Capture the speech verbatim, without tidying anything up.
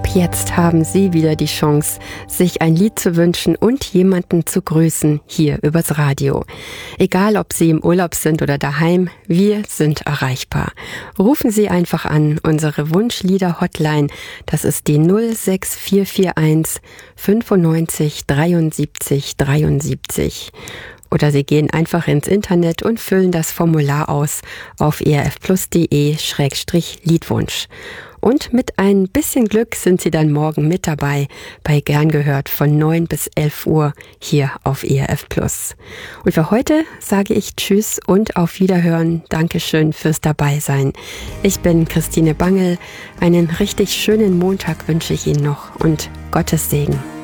jetzt haben Sie wieder die Chance, sich ein Lied zu wünschen und jemanden zu grüßen hier übers Radio. Egal, ob Sie im Urlaub sind oder daheim, wir sind erreichbar. Rufen Sie einfach an, unsere Wunschlieder-Hotline, das ist die null sechs vier vier eins fünfundneunzig dreiundsiebzig dreiundsiebzig. Oder Sie gehen einfach ins Internet und füllen das Formular aus auf erfplus.de Schrägstrich Liedwunsch. Und mit ein bisschen Glück sind Sie dann morgen mit dabei bei Gern gehört von neun bis elf Uhr hier auf E R F Plus. Und für heute sage ich Tschüss und auf Wiederhören. Dankeschön fürs Dabeisein. Ich bin Christine Bangel. Einen richtig schönen Montag wünsche ich Ihnen noch und Gottes Segen.